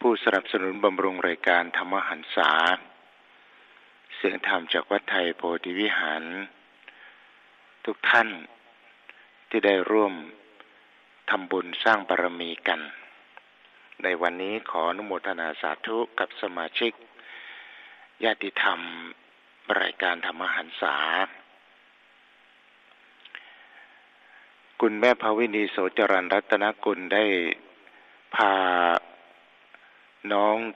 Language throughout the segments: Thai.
ผู้สนับสนุนบำรุงรายการธรรมหันษาเสียงธรรมจากวัดไทยโพธิวิหารทุกท่านที่ได้ร่วมทำบุญสร้างบารมีกันในวันนี้ขออนุโมทนาสาธุกับสมาชิกญาติธรรมรายการธรรมหันษาคุณแม่ภาวินีโสจรัญรัตนกุลได้พาน้อง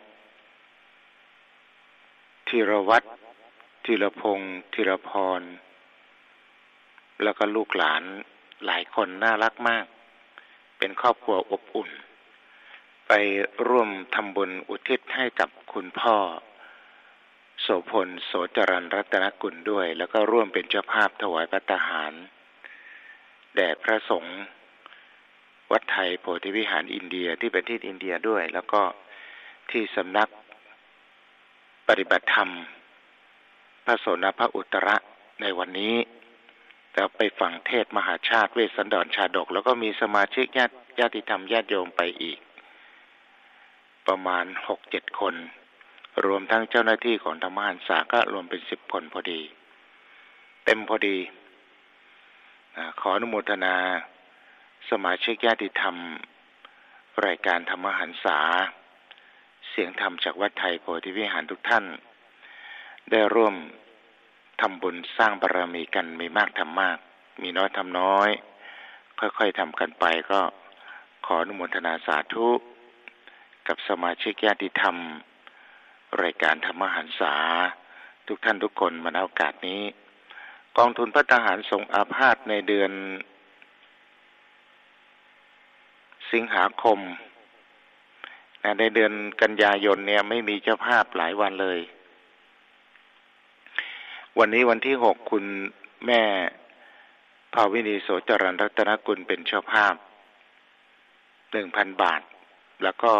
ธีรวัฒน์ธีรพงษ์ธีรพรแล้วก็ลูกหลานหลายคนน่ารักมากเป็นครอบครัวอบอุ่นไปร่วมทำบุญอุทิศให้กับคุณพ่อโสพลโสจรัญรัตนกุลด้วยแล้วก็ร่วมเป็นเจ้าภาพถวายภัตตาหารแด่พระสงฆ์วัดไทยโพธิวิหารอินเดียที่ประเทศอินเดียด้วยแล้วก็ที่สำนักปฏิบัติธรรมพระโสนพอุตระในวันนี้แล้วไปฟังเทศมหาชาติเวสสันดรชาดกแล้วก็มีสมาชิกญาติธรรมญาติโยมไปอีกประมาณ 6-7 คนรวมทั้งเจ้าหน้าที่ของธรรมหันษาก็รวมเป็น10 คนพอดีเต็มพอดีขออนุโมทนาสมาชิกญาติธรรมรายการธรรมหันษาเสียงธรรมจากวัดไทยโพธิวิหารทุกท่านได้ร่วมทำบุญสร้างบารมีกันมีมากทำมากมีน้อยทำน้อยค่อยๆทำกันไปก็ขออนุโมทนาสาธุกับสมาชิกญาติธรรมรายการธรรมหันษาทุกท่านทุกคนมาณโอกาสนี้กองทุนพระทหารทรงอาพาธในเดือนสิงหาคมในเดือนกันยายนเนี่ยไม่มีเจ้าภาพหลายวันเลยวันนี้วันที่6คุณแม่ภาวินีโสจรัญรัตนกุลเป็นเจ้าภาพ 1,000 บาทแล้วก็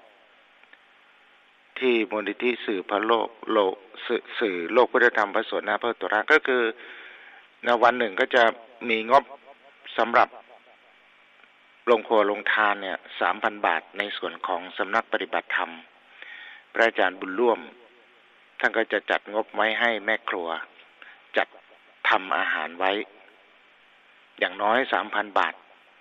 ที่มูลนิธิสื่อพระโลกสื่อโลกพุทธธรรมพระโสนพอุตระก็คือในวันหนึ่งก็จะมีงบสำหรับลงครัวลงทานเนี่ย 3,000 บาทในส่วนของสำนักปฏิบัติธรรมพระอาจารย์บุญร่วมท่านก็จะจัดงบไว้ให้แม่ครัวจัดทำอาหารไว้อย่างน้อย 3,000 บาท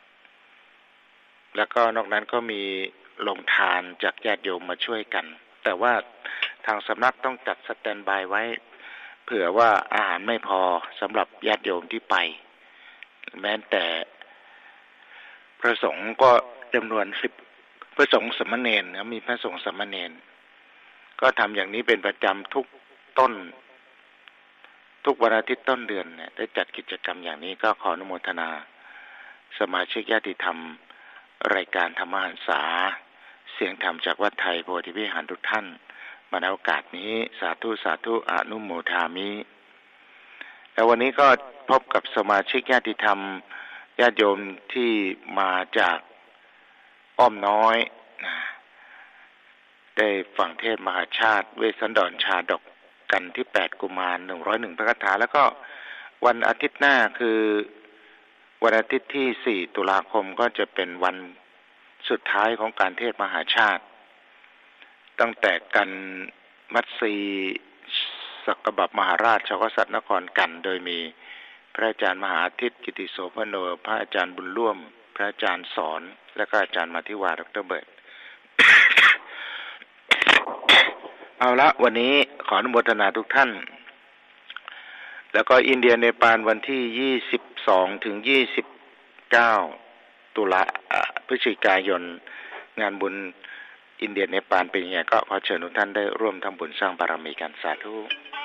แล้วก็นอกนั้นก็มีลงทานจากญาติโยมมาช่วยกันแต่ว่าทางสำนักต้องจัดสแตนด์บายไว้เผื่อว่าอาหารไม่พอสำหรับญาติโยมที่ไปแม้แต่พระสงฆ์ก็จำนวน10พระสงฆ์สามเณรมีพระสงฆ์สามเณรก็ทำอย่างนี้เป็นประจำทุกวันอาทิตย์ต้นเดือนเนี่ยได้จัดกิจกรรมอย่างนี้ก็ขออนุโมทนาสมาชิกญาติธรรมรายการธรรมหันษาเสียงธรรมจากวัดไทยโพธิวิหารทุกท่านมาในโอกาสนี้สาธุสาธุอนุโมทามิแล้ววันนี้ก็พบกับสมาชิกญาติธรรมญาติโยมที่มาจากอ้อมน้อยได้ฟังเทศมหาชาติเวสสันดรชาดกกันที่8กุมาร101พระคาถาแล้วก็วันอาทิตย์หน้าคือวันอาทิตย์ที่4ตุลาคมก็จะเป็นวันสุดท้ายของการเทศมหาชาติตั้งแต่กันมัตสีสักบับมหาราชชาวกษัตริย์นครกันโดยมีพระอาจารย์มหาอาทิตย์กิติโสพโนพระอาจารย์บุญร่วมพระอาจารย์สอนและก็อาจารย์มาธิวาดร.เบิร์ต เอาละวันนี้ขออนุโมทนาทุกท่านแล้วก็อินเดียเนปาลวันที่22ถึง29ตุลาพฤศจิกายนงานบุญอินเดียเนปาลเป็นยังไงก็ขอเชิญทุกท่านได้ร่วมทำบุญสร้างบารมีกันสาธุ